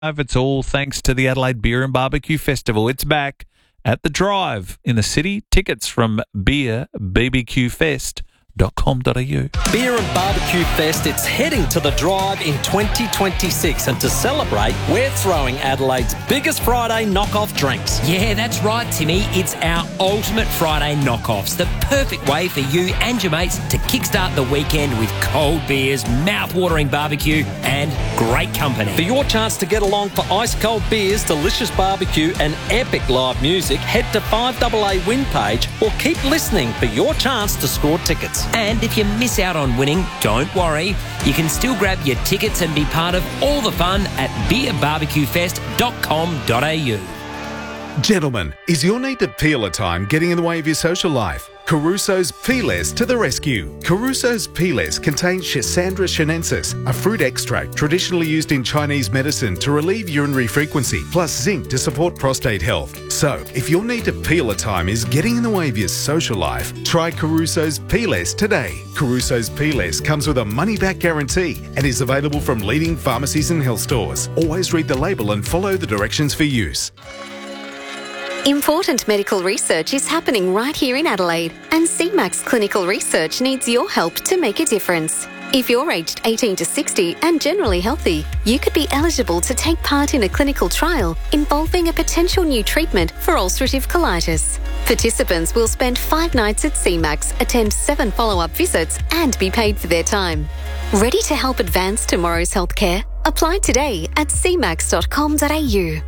It's all thanks to the Adelaide Beer and Barbecue Festival. It's back at the Drive in the city. Tickets from beerbbqfest.com.au. Beer and Barbecue Fest, it's heading to the Drive in 2026, and to celebrate, we're throwing Adelaide's biggest Friday knockoff drinks. Yeah, that's right, Timmy. It's our ultimate Friday knockoffs, the perfect way for you and your mates to kickstart the weekend with cold beers, mouth-watering barbecue and great company. For your chance to get along for ice-cold beers, delicious barbecue and epic live music, head to 5AA Win page or keep listening for your chance to score tickets. And if you miss out on winning, don't worry. You can still grab your tickets and be part of all the fun at beerbbqfest.com.au. Gentlemen, is your need to peel a time getting in the way of your social life? Caruso's Peelers to the rescue. Caruso's Peelers contain Schisandra chinensis, a fruit extract traditionally used in Chinese medicine to relieve urinary frequency, plus zinc to support prostate health. So, if your need to peel a time is getting in the way of your social life, try Caruso's Peelers today. Caruso's Peelers comes with a money-back guarantee and is available from leading pharmacies and health stores. Always read the label and follow the directions for use. Important medical research is happening right here in Adelaide, and CMAX Clinical Research needs your help to make a difference. If you're aged 18 to 60 and generally healthy, you could be eligible to take part in a clinical trial involving a potential new treatment for ulcerative colitis. Participants will spend 5 nights at CMAX, attend 7 follow-up visits and be paid for their time. Ready to help advance tomorrow's healthcare? Apply today at cmax.com.au.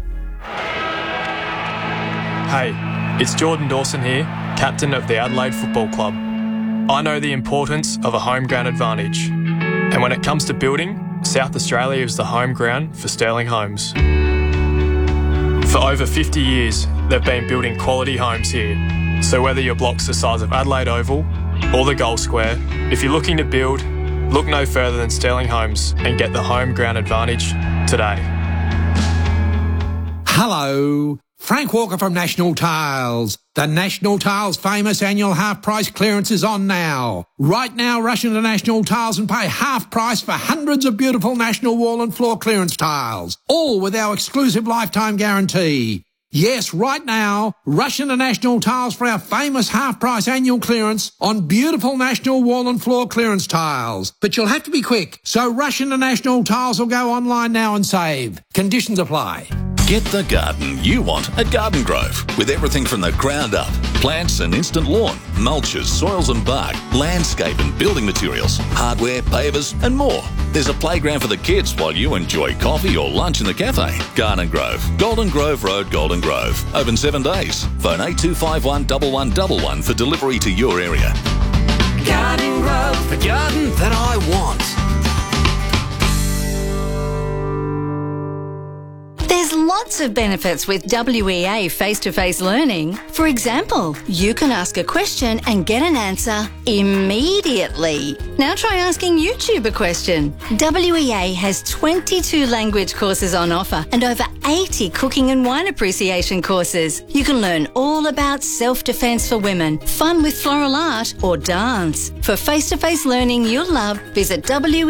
Hey, it's Jordan Dawson here, captain of the Adelaide Football Club. I know the importance of a home ground advantage. And when it comes to building, South Australia is the home ground for Sterling Homes. For over 50 years, they've been building quality homes here. So whether your block's the size of Adelaide Oval or the Gold Square, if you're looking to build, look no further than Sterling Homes and get the home ground advantage today. Hello. Frank Walker from National Tiles. The National Tiles famous annual half-price clearance is on now. Right now, rush into National Tiles and pay half price for hundreds of beautiful national wall and floor clearance tiles, all with our exclusive lifetime guarantee. Yes, right now, rush into National Tiles for our famous half-price annual clearance on beautiful national wall and floor clearance tiles. But you'll have to be quick, so rush into National Tiles or go online now and save. Conditions apply. Get the garden you want at Garden Grove, with everything from the ground up. Plants and instant lawn, mulches, soils and bark, landscape and building materials, hardware, pavers and more. There's a playground for the kids while you enjoy coffee or lunch in the cafe. Garden Grove, Golden Grove Road, Golden Grove. Open 7 days. Phone 8251 1111 for delivery to your area. Garden Grove, the garden that I want. There's lots of benefits with WEA face-to-face learning. For example, you can ask a question and get an answer immediately. Now try asking YouTube a question. WEA has 22 language courses on offer and over 80 cooking and wine appreciation courses. You can learn all about self-defense for women, fun with floral art or dance. For face-to-face learning you'll love, visit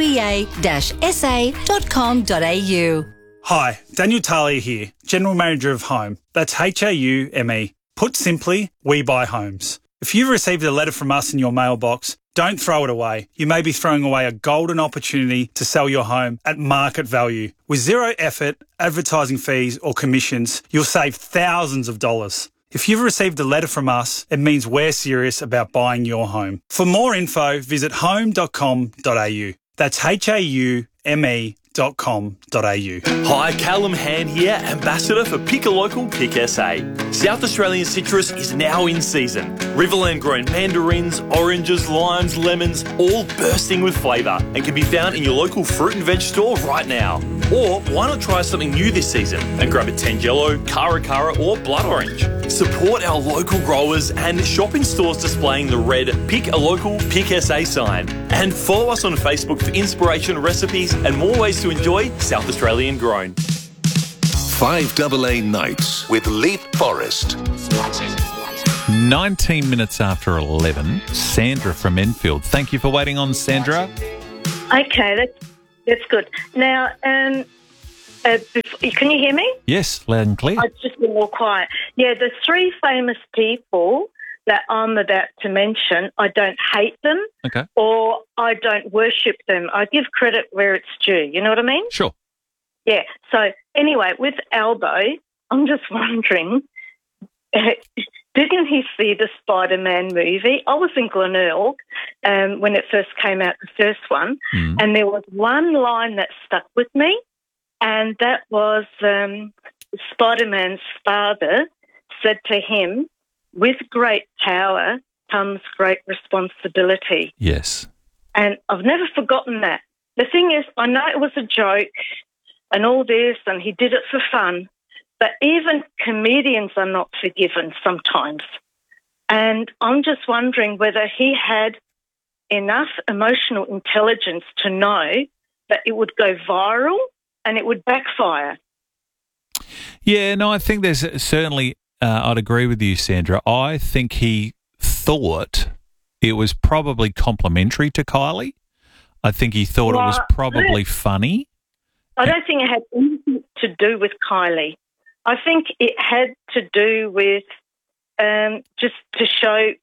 wea-sa.com.au. Hi, Daniel Talia here, General Manager of Home. That's HAUME. Put simply, we buy homes. If you've received a letter from us in your mailbox, don't throw it away. You may be throwing away a golden opportunity to sell your home at market value. With zero effort, advertising fees or commissions, you'll save thousands of dollars. If you've received a letter from us, it means we're serious about buying your home. For more info, visit home.com.au. That's HAUME.com.au. Hi, Callum Hand here, Ambassador for Pick a Local, Pick SA. South Australian citrus is now in season. Riverland grown mandarins, oranges, limes, lemons, all bursting with flavour and can be found in your local fruit and veg store right now. Or why not try something new this season and grab a Tangelo, Cara Cara or Blood Orange. Support our local growers and shop in stores displaying the red Pick a Local, Pick SA sign. And follow us on Facebook for inspiration, recipes and more ways to enjoy South Australian grown. 5AA Nights with Leap Forest. 19 minutes after 11, Sandra from Enfield. Thank you for waiting on, Sandra. Okay, that's good. Now, Can you hear me? Yes, loud and clear. I've just been more quiet. Yeah, the three famous people that I'm about to mention, I don't hate them or I don't worship them. I give credit where it's due. You know what I mean? Sure. Yeah. So anyway, with Albo, I'm just wondering, didn't he see the Spider-Man movie? I was in Glenearl when it first came out, the first one, and there was one line that stuck with me, and that was Spider-Man's father said to him, with great power comes great responsibility. Yes. And I've never forgotten that. The thing is, I know it was a joke and all this, and he did it for fun, but even comedians are not forgiven sometimes. And I'm just wondering whether he had enough emotional intelligence to know that it would go viral and it would backfire. Yeah, no, I think there's certainly, I'd agree with you, Sandra. I think he thought it was probably complimentary to Kylie. I think he thought it was probably funny. I don't think it had anything to do with Kylie. I think it had to do with just to show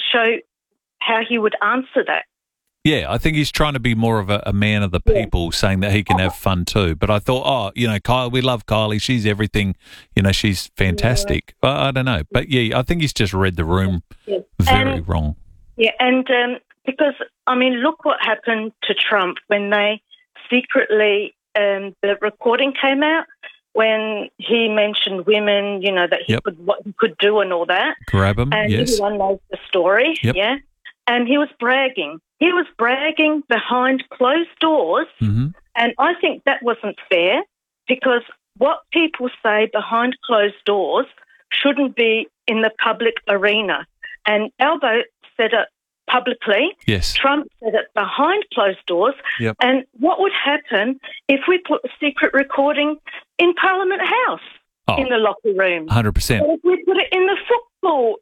how he would answer that. Yeah, I think he's trying to be more of a man of the people, saying that he can have fun too. But I thought, Kylie, we love Kylie. She's everything. She's fantastic. Yeah. I don't know. But, yeah, I think he's just read the room very wrong. Yeah, and because, look what happened to Trump when they secretly, the recording came out when he mentioned women, that he what he could do and all that. Grab him, and yes. Everyone knows the story, yeah. And he was bragging. He was bragging behind closed doors, and I think that wasn't fair because what people say behind closed doors shouldn't be in the public arena. And Albo said it publicly. Yes. Trump said it behind closed doors. Yep. And what would happen if we put a secret recording in Parliament House in the locker room? 100%. Or if we put it in the football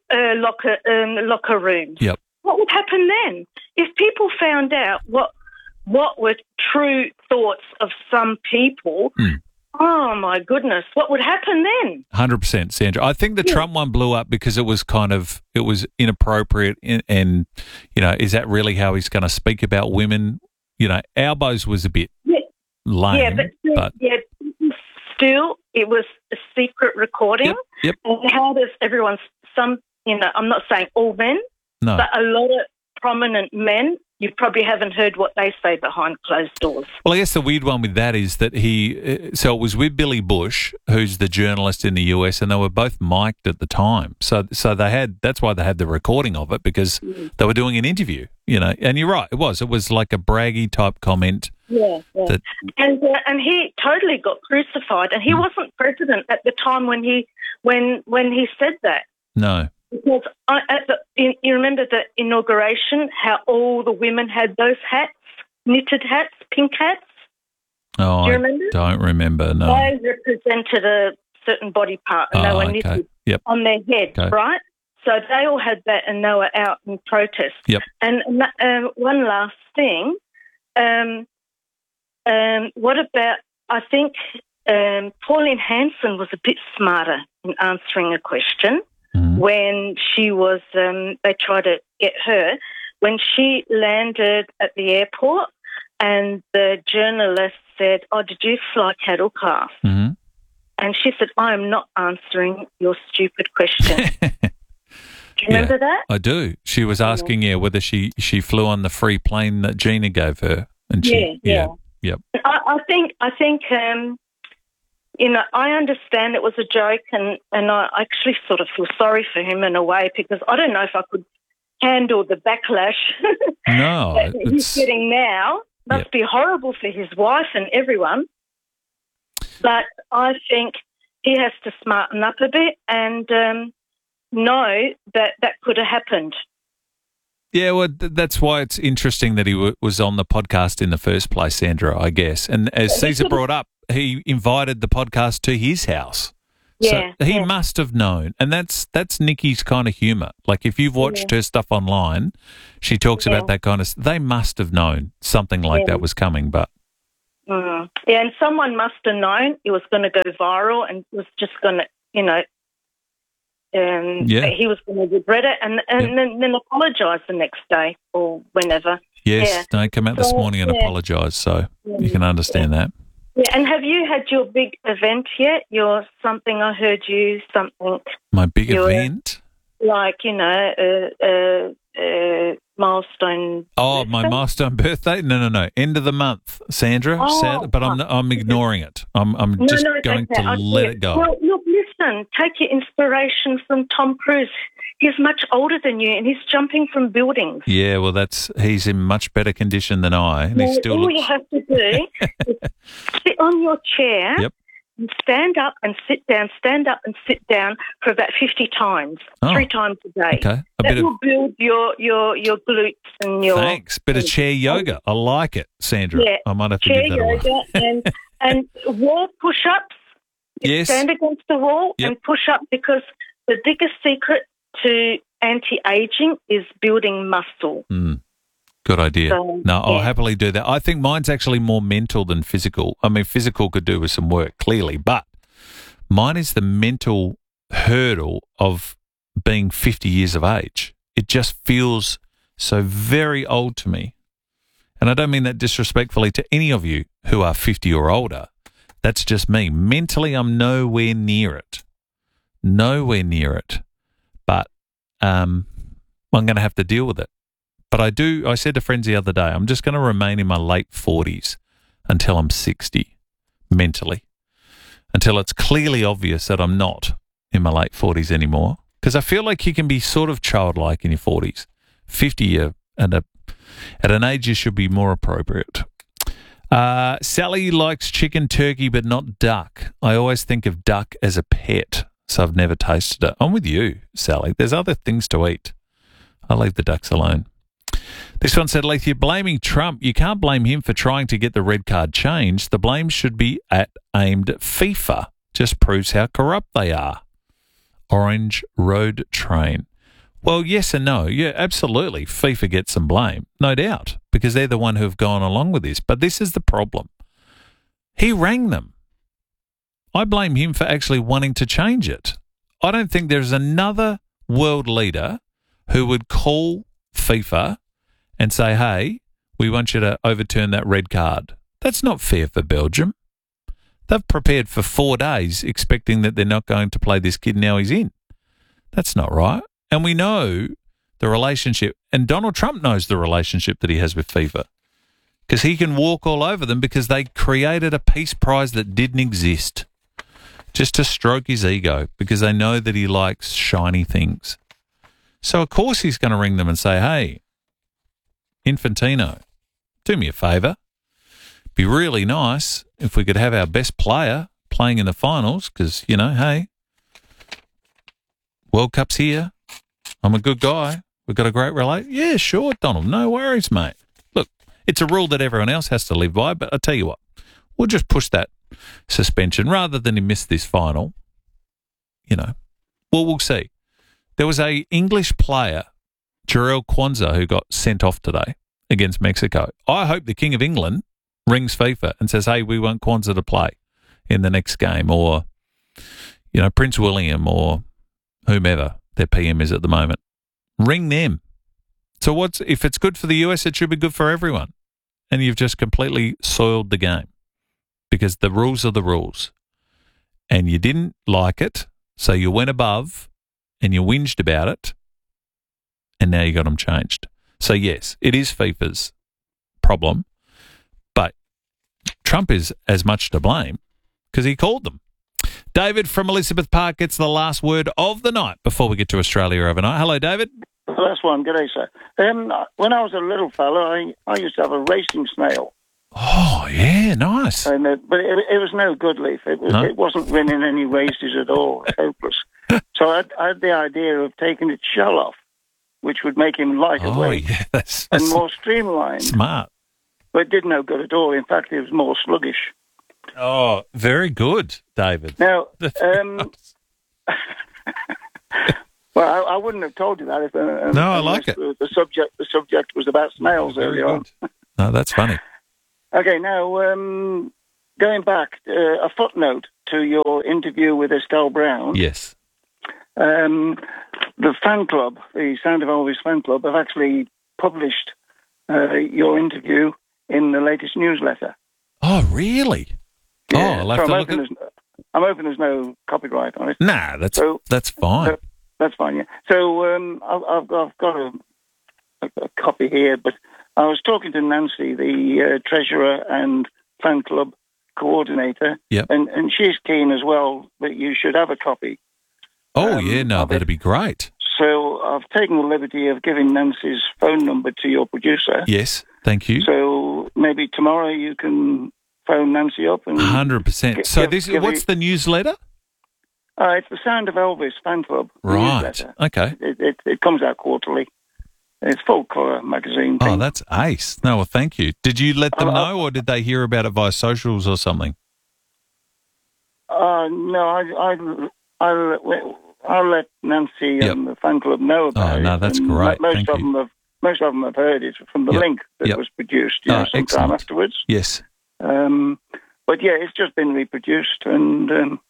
locker rooms? Yep. What would happen then? If people found out what were true thoughts of some people, oh, my goodness, what would happen then? 100%, Sandra. I think the Trump one blew up because it was inappropriate and, is that really how he's going to speak about women? Albo's was a bit lame. Yeah, but still, it was a secret recording. Yep. And how does everyone, I'm not saying all men, no. But a lot of prominent men, you probably haven't heard what they say behind closed doors. Well, I guess the weird one with that is that so it was with Billy Bush, who's the journalist in the US, and they were both mic'd at the time. So that's why they had the recording of it, because they were doing an interview, and you're right, it was like a braggy type comment. Yeah. And he totally got crucified, and he wasn't president at the time when he said that. No. Because you remember the inauguration, how all the women had those hats, knitted hats, pink hats? Oh, do you remember? I don't remember, no. They represented a certain body part and they were knitted on their head, right? So they all had that and they were out in protest. Yep. And one last thing, what about, I think Pauline Hanson was a bit smarter in answering a question. When she was, they tried to get her, when she landed at the airport and the journalist said, did you fly cattle class? And she said, I am not answering your stupid question. Do you remember that? I do. She was asking, whether she flew on the free plane that Gina gave her. And Yep. I think I understand it was a joke and I actually sort of feel sorry for him in a way because I don't know if I could handle the backlash that he's getting now. Must be horrible for his wife and everyone. But I think he has to smarten up a bit and know that could have happened. Yeah, well, that's why it's interesting that he was on the podcast in the first place, Sandra, I guess. And as Caesar brought up, he invited the podcast to his house. Yeah, so he must have known. And that's Nikki's kind of humour. Like if you've watched her stuff online, she talks about that kind of they must have known something like that was coming. But Yeah, and someone must have known it was going to go viral and was just going to, he was going to regret it and then apologise the next day or whenever. Yes, no, come out this morning and apologise, so you can understand that. Yeah, and have you had your big event yet? I heard you something. My big event? Like, milestone. Oh, my milestone birthday? No. End of the month, Sandra. But I'm ignoring it. I'm just going to let it go. Well, look, listen. Take your inspiration from Tom Cruise. He's much older than you, and he's jumping from buildings. Yeah, well, he's in much better condition than I. And he still all you have to do is sit on your chair. Yep. And stand up and sit down, stand up and sit down for about 50 times, 3 times a day. Okay. That will build your glutes and your... Thanks. Bit of chair yoga. I like it, Sandra. Yeah. I might have to chair give that yoga and wall push-ups. Yes. Stand against the wall and push up, because the biggest secret to anti-aging is building muscle. Good idea. I'll happily do that. I think mine's actually more mental than physical. I mean, physical could do with some work, clearly, but mine is the mental hurdle of being 50 years of age. It just feels so very old to me. And I don't mean that disrespectfully to any of you who are 50 or older. That's just me. Mentally, I'm nowhere near it. But I'm going to have to deal with it. But I said to friends the other day, I'm just going to remain in my late 40s until I'm 60, mentally, until it's clearly obvious that I'm not in my late 40s anymore. Because I feel like you can be sort of childlike in your 40s. 50, at an age you should be more appropriate. Sally likes chicken, turkey, but not duck. I always think of duck as a pet, so I've never tasted it. I'm with you, Sally. There's other things to eat. I'll leave the ducks alone. This one said, Leith, you're blaming Trump. You can't blame him for trying to get the red card changed. The blame should be aimed at FIFA. Just proves how corrupt they are. Orange Road Train. Well, yes and no. Yeah, absolutely. FIFA gets some blame, no doubt, because they're the one who have gone along with this. But this is the problem. He rang them. I blame him for actually wanting to change it. I don't think there's another world leader who would call FIFA and say, hey, we want you to overturn that red card. That's not fair for Belgium. They've prepared for 4 days expecting that they're not going to play this kid, now he's in. That's not right. And we know the relationship, and Donald Trump knows the relationship that he has with FIFA, because he can walk all over them because they created a peace prize that didn't exist just to stroke his ego, because they know that he likes shiny things. So, of course, he's going to ring them and say, hey, Infantino, do me a favour. Be really nice if we could have our best player playing in the finals, because, hey, World Cup's here. I'm a good guy. We've got a great relationship. Yeah, sure, Donald. No worries, mate. Look, it's a rule that everyone else has to live by, but I tell you what, we'll just push that suspension rather than he miss this final. Well, we'll see. There was a English player, Jarrell Kwanzaa, who got sent off today against Mexico. I hope the King of England rings FIFA and says, hey, we want Kwanzaa to play in the next game, or, Prince William or whomever their PM is at the moment. Ring them. So if it's good for the US, it should be good for everyone. And you've just completely soiled the game, because the rules are the rules. And you didn't like it, so you went above and you whinged about it, and now you got them changed. So, yes, it is FIFA's problem, but Trump is as much to blame because he called them. David from Elizabeth Park gets the last word of the night before we get to Australia overnight. Hello, David. The last one. Good day, sir. When I was a little fella, I used to have a racing snail. Oh, yeah, nice. But it was no good, Leaf. It wasn't winning any races at all. Hopeless. So I had the idea of taking its shell off, which would make him lighter weight and more streamlined. Smart. But it did no good at all. In fact, it was more sluggish. Oh, very good, David. Now, well, I wouldn't have told you that if I like it. The subject was about snails earlier on. No, that's funny. Okay, now, going back, a footnote to your interview with Estelle Brown. Yes. The fan club, the Sound of Elvis fan club, have actually published your interview in the latest newsletter. Oh, really? Yeah. I'll have to look at... I'm hoping there's no copyright on it. Nah, that's fine. That's fine, yeah. So I've got a copy here, but I was talking to Nancy, the treasurer and fan club coordinator, and she's keen as well that you should have a copy. Oh, that'd be great. So I've taken the liberty of giving Nancy's phone number to your producer. Yes, thank you. So maybe tomorrow you can phone Nancy up and 100%. So what's the newsletter? It's the Sound of Elvis fan club. Right. Newsletter. Okay. It comes out quarterly. It's full colour magazine thing. Oh, that's ace. No, well, thank you. Did you let them know, or did they hear about it via socials or something? No, I'll let Nancy and the fan club know about it. Oh, no, that's great. Most of them have heard it from the link that was produced sometime afterwards. Yes. But yeah, it's just been reproduced, and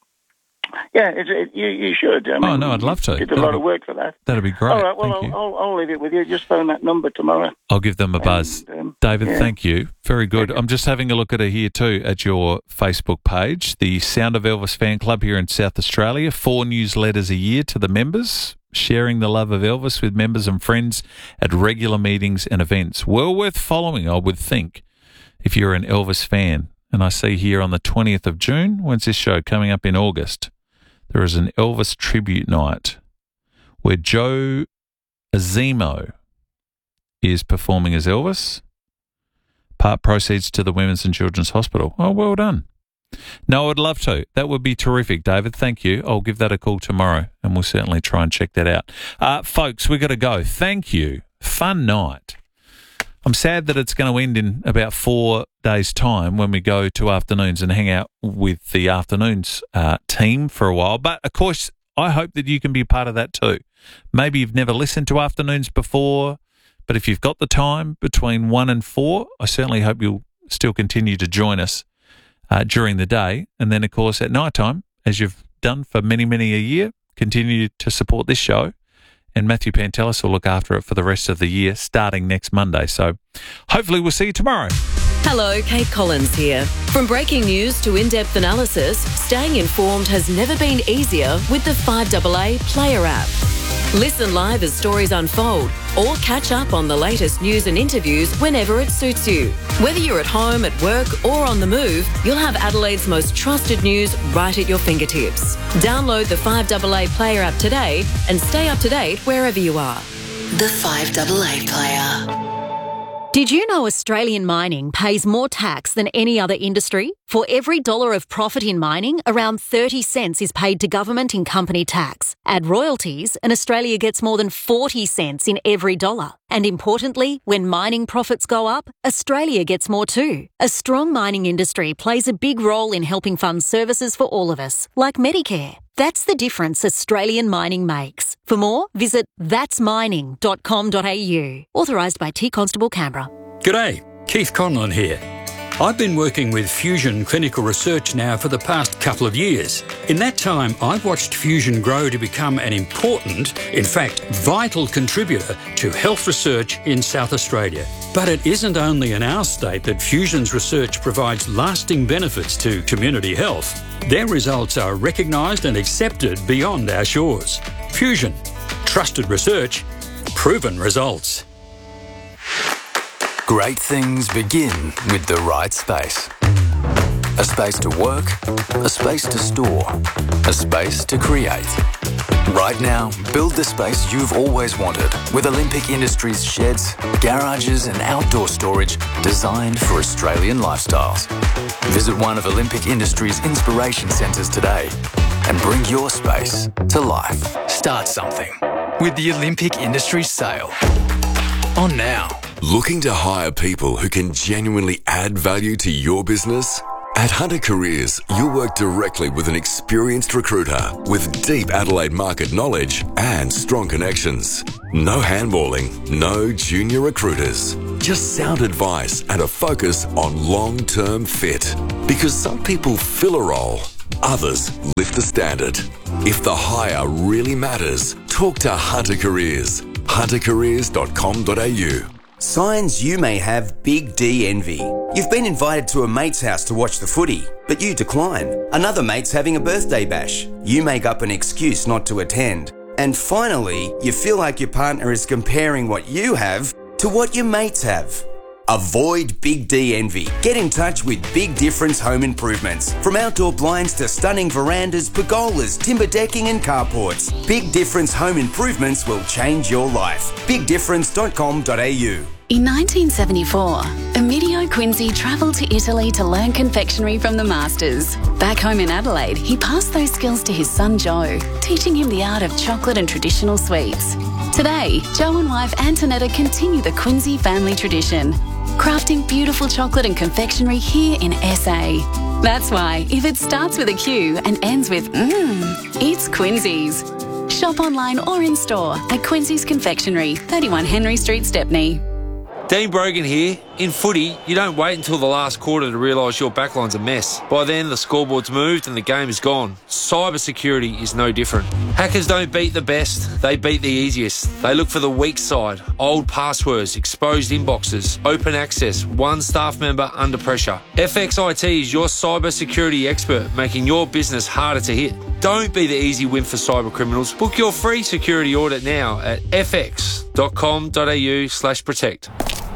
you should. I mean, I'd love to. Did a lot of work for that. That'd be great. All right, well, I'll leave it with you. Just phone that number tomorrow. I'll give them a buzz. David, thank you. Very good. I'm just having a look at it here too, at your Facebook page, the Sound of Elvis fan club here in South Australia. 4 newsletters a year to the members, sharing the love of Elvis with members and friends at regular meetings and events. Well worth following, I would think, if you're an Elvis fan. And I see here on the 20th of June, when's this show? Coming up in August, there is an Elvis tribute night where Joe Azimo is performing as Elvis. Part proceeds to the Women's and Children's Hospital. Oh, well done. No, I'd love to. That would be terrific, David. Thank you. I'll give that a call tomorrow, and we'll certainly try and check that out. Folks, we've got to go. Thank you. Fun night. I'm sad that it's going to end in about 4 days' time when we go to afternoons and hang out with the afternoons team for a while. But, of course, I hope that you can be a part of that too. Maybe you've never listened to afternoons before, but if you've got the time between 1 and 4, I certainly hope you'll still continue to join us during the day. And then, of course, at night time, as you've done for many, many a year, continue to support this show. And Matthew Pantelis will look after it for the rest of the year, starting next Monday. So hopefully we'll see you tomorrow. Hello, Kate Collins here. From breaking news to in-depth analysis, staying informed has never been easier with the 5AA Player app. Listen live as stories unfold or catch up on the latest news and interviews whenever it suits you. Whether you're at home, at work or on the move, you'll have Adelaide's most trusted news right at your fingertips. Download the 5AA Player app today and stay up to date wherever you are. The 5AA Player. Did you know Australian mining pays more tax than any other industry? For every $1 of profit in mining, around 30 cents is paid to government in company tax. Add royalties, and Australia gets more than 40 cents in every $1. And importantly, when mining profits go up, Australia gets more too. A strong mining industry plays a big role in helping fund services for all of us, like Medicare. That's the difference Australian mining makes. For more, visit thatsmining.com.au. Authorised by T Constable Canberra. G'day, Keith Conlon here. I've been working with Fusion Clinical Research now for the past couple of years. In that time, I've watched Fusion grow to become an important, in fact, vital contributor to health research in South Australia. But it isn't only in our state that Fusion's research provides lasting benefits to community health. Their results are recognised and accepted beyond our shores. Fusion. Trusted research. Proven results. Great things begin with the right space. A space to work, a space to store, a space to create. Right now, build the space you've always wanted with Olympic Industries sheds, garages and outdoor storage designed for Australian lifestyles. Visit one of Olympic Industries' inspiration centres today and bring your space to life. Start something with the Olympic Industries sale. On now. Looking to hire people who can genuinely add value to your business? At Hunter Careers, you'll work directly with an experienced recruiter with deep Adelaide market knowledge and strong connections. No handballing, no junior recruiters. Just sound advice and a focus on long-term fit. Because some people fill a role, others lift the standard. If the hire really matters, talk to Hunter Careers. huntercareers.com.au. Signs you may have Big D envy. You've been invited to a mate's house to watch the footy, but you decline. Another mate's having a birthday bash. You make up an excuse not to attend. And finally, you feel like your partner is comparing what you have to what your mates have. Avoid Big D envy. Get in touch with Big Difference Home Improvements. From outdoor blinds to stunning verandas, pergolas, timber decking and carports. Big Difference Home Improvements will change your life. BigDifference.com.au. In 1974, Emilio Quincy travelled to Italy to learn confectionery from the masters. Back home in Adelaide, he passed those skills to his son Joe, teaching him the art of chocolate and traditional sweets. Today, Joe and wife Antonetta continue the Quincy family tradition, crafting beautiful chocolate and confectionery here in SA. That's why, if it starts with a Q and ends with it's Quincy's. Shop online or in store at Quincy's Confectionery, 31 Henry Street, Stepney. Dean Brogan here. In footy, you don't wait until the last quarter to realise your backline's a mess. By then, the scoreboard's moved and the game is gone. Cyber security is no different. Hackers don't beat the best, they beat the easiest. They look for the weak side, old passwords, exposed inboxes, open access, one staff member under pressure. FXIT is your cyber security expert, making your business harder to hit. Don't be the easy win for cyber criminals. Book your free security audit now at fx.com.au/protect.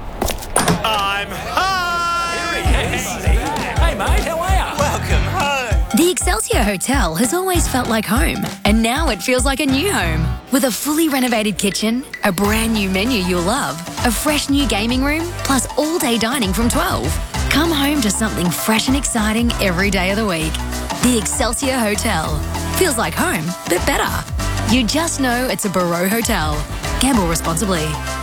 I'm home! Hey mate, how are you? Welcome home! The Excelsior Hotel has always felt like home, and now it feels like a new home. With a fully renovated kitchen, a brand new menu you'll love, a fresh new gaming room, plus all-day dining from 12. Come home to something fresh and exciting every day of the week. The Excelsior Hotel. Feels like home, but better. You just know it's a Barreau Hotel. Gamble responsibly.